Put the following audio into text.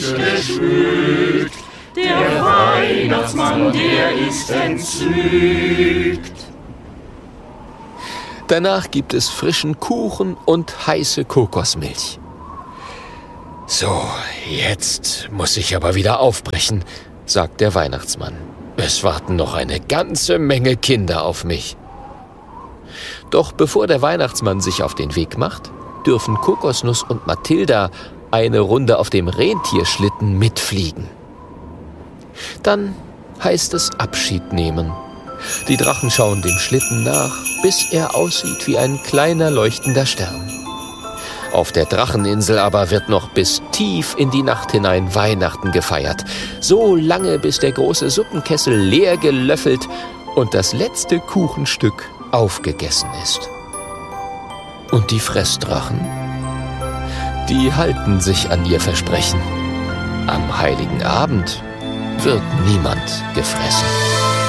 geschmückt. Der Weihnachtsmann, der ist entzückt. Danach gibt es frischen Kuchen und heiße Kokosmilch. »So, jetzt muss ich aber wieder aufbrechen«, sagt der Weihnachtsmann. »Es warten noch eine ganze Menge Kinder auf mich.« Doch bevor der Weihnachtsmann sich auf den Weg macht, dürfen Kokosnuss und Mathilda eine Runde auf dem Rentierschlitten mitfliegen. Dann heißt es Abschied nehmen. Die Drachen schauen dem Schlitten nach, bis er aussieht wie ein kleiner leuchtender Stern. Auf der Dracheninsel aber wird noch bis tief in die Nacht hinein Weihnachten gefeiert. So lange, bis der große Suppenkessel leer gelöffelt und das letzte Kuchenstück aufgegessen ist. Und die Fressdrachen? Die halten sich an ihr Versprechen. Am heiligen Abend wird niemand gefressen.